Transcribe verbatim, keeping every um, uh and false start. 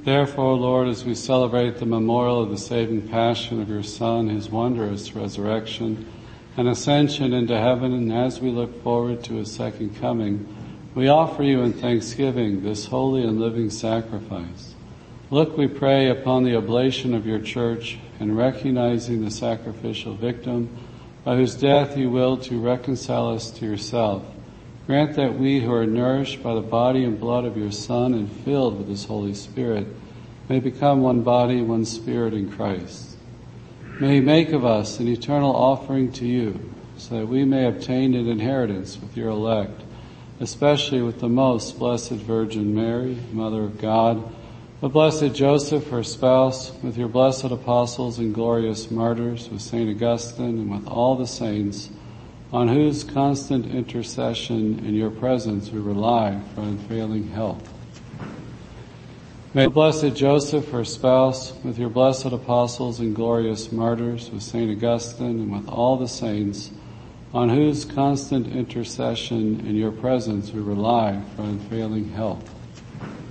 Therefore, Lord, as we celebrate the memorial of the saving passion of your Son, his wondrous resurrection and ascension into heaven, and as we look forward to his second coming, we offer you in thanksgiving this holy and living sacrifice. Look, we pray, upon the oblation of your church, and recognizing the sacrificial victim, by whose death you will to reconcile us to yourself. Grant that we who are nourished by the body and blood of your Son and filled with his Holy Spirit may become one body, one spirit in Christ. May he make of us an eternal offering to you, so that we may obtain an inheritance with your elect, especially with the most blessed Virgin Mary, Mother of God, the blessed Joseph, her spouse, with your blessed apostles and glorious martyrs, with Saint Augustine, and with all the saints, on whose constant intercession in your presence we rely for unfailing help. May the blessed Joseph, her spouse, with your blessed apostles and glorious martyrs, with Saint Augustine, and with all the saints, on whose constant intercession in your presence we rely for unfailing help.